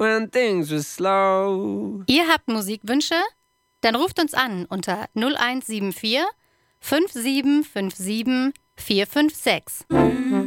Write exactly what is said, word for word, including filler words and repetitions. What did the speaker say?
when things were slow. Ihr habt Musikwünsche? Dann ruft uns an unter null eins sieben vier fünf sieben fünf sieben vier fünf sechs.